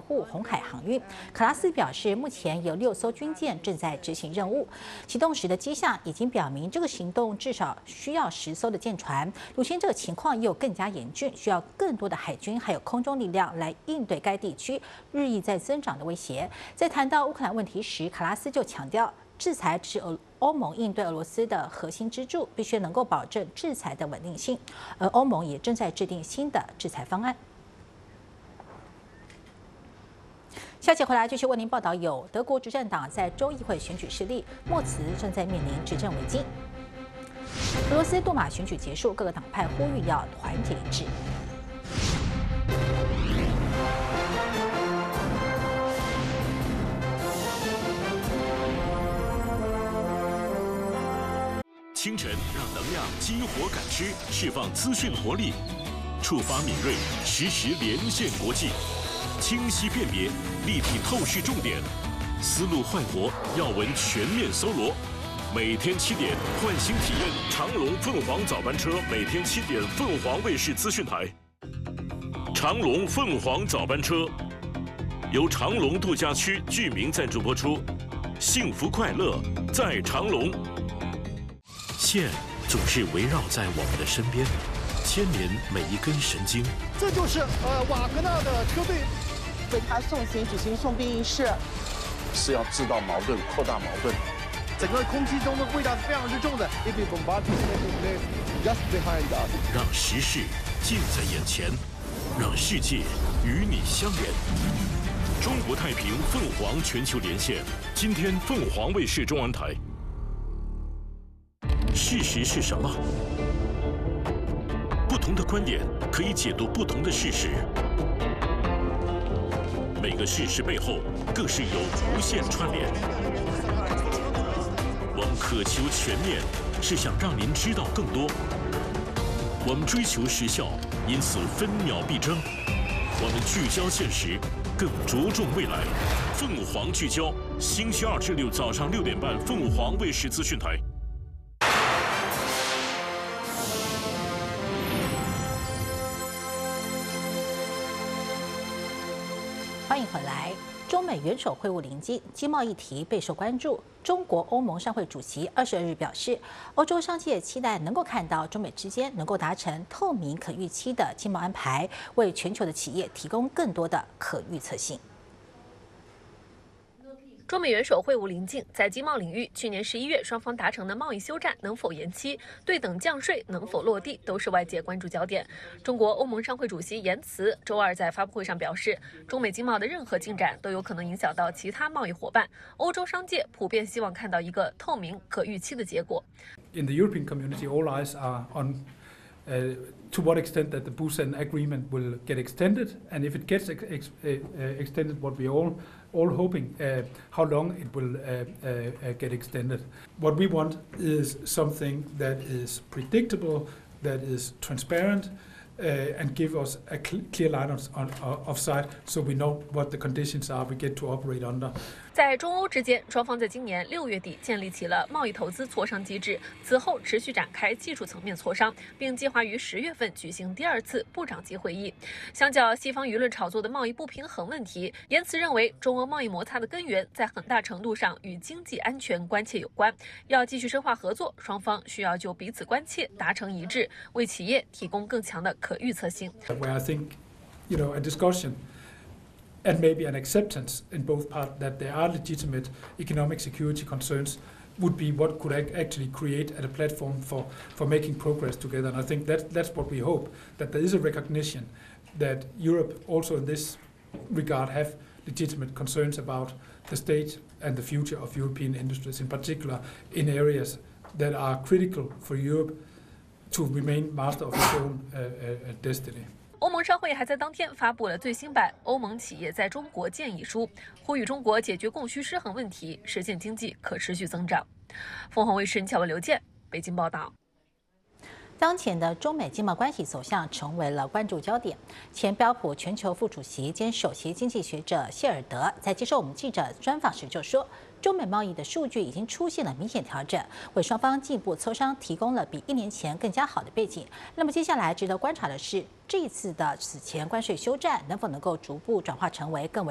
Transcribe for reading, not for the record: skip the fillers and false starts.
护红海航运。卡拉斯表示，目前有6艘军舰正在执行任务，启动时的迹象已经表明，这个行动至少需要10艘的舰船。如今这个情况又更加严峻，需要更多的海军还有空中力量来应对该地区日益在增长的威胁。在谈到乌克兰问题时，卡拉斯就强调，制裁是欧盟应对俄罗斯的核心支柱，必须能够保证制裁的稳定性。而欧盟也正在制定新的制裁方案。消息回来继续为您报道，有德国执政党在州议会选举失利，莫茨正在面临执政危机。俄罗斯杜马选举结束，各个党派呼吁要团结一致。 清晨让能量激活感知，释放资讯活力，触发敏锐，实时连线国际，清晰辨别，立体透视重点，思路焕活，要闻全面搜罗。每天7点，唤醒体验长隆凤凰早班车，每天7点，凤凰卫视资讯台。长隆凤凰早班车由长隆度假区居民赞助播出，幸福快乐在长隆。线总是围绕在我们的身边，牵连每一根神经。 这就是瓦格纳的车队为他送行举行送殡仪式， 是要制造矛盾，扩大矛盾。 整个空气中的味道是非常之重的。 让时事近在眼前，让世界与你相连。中国太平凤凰全球连线，今天凤凰卫视中文台。事实是什么？不同的观点可以解读不同的事实。每个事实背后更是有无限串联。我们渴求全面，是想让您知道更多。我们追求时效，因此分秒必争。我们聚焦现实，更着重未来。凤凰聚焦，星期2至6早上6点半，凤凰卫视资讯台。 欢迎回来。中美元首会晤临近，经贸议题备受关注。中国欧盟商会主席22日表示，欧洲商界期待能够看到中美之间能够达成透明、可预期的经贸安排，为全球的企业提供更多的可预测性。 中美元首会晤临近，在经贸领域，去年11月双方达成的贸易休战能否延期，对等降税能否落地，都是外界关注焦点。中国欧盟商会主席严慈周二在发布会上表示，中美经贸的任何进展都有可能影响到其他贸易伙伴，欧洲商界普遍希望看到一个透明、可预期的结果。 In the European community, all eyes are on to what extent that the Busan Agreement will get extended, and if it gets extended, what we all hoping, how long it will get extended. What we want is something that is predictable, that is transparent, and give us a clear line of sight, so we know what the conditions are we get to operate under. 在中欧之间，双方在今年6月底建立起了贸易投资磋商机制，此后持续展开技术层面磋商，并计划于10月份举行第2次部长级会议。相较西方舆论炒作的贸易不平衡问题，严慈认为中欧贸易摩擦的根源在很大程度上与经济安全关切有关。要继续深化合作，双方需要就彼此关切达成一致，为企业提供更强的可预测性。 Where I think, a discussion and maybe an acceptance in both parts that there are legitimate economic security concerns would be what could actually create a platform for making progress together. And I think that's what we hope, that there is a recognition that Europe also in this regard have legitimate concerns about the state and the future of European industries, in particular in areas that are critical for Europe to remain master of its own destiny. 欧盟商会还在当天发布了最新版《欧盟企业在中国建议书》，呼吁中国解决供需失衡问题，实现经济可持续增长。凤凰卫视乔文、刘健北京报道。 当前的中美经贸关系走向成为了关注焦点。前标普全球副主席兼首席经济学者谢尔德在接受我们记者专访时就说，中美贸易的数据已经出现了明显调整，为双方进一步磋商提供了比1年前更加好的背景。那么接下来值得观察的是，这一次的此前关税休战能否能够逐步转化成为更为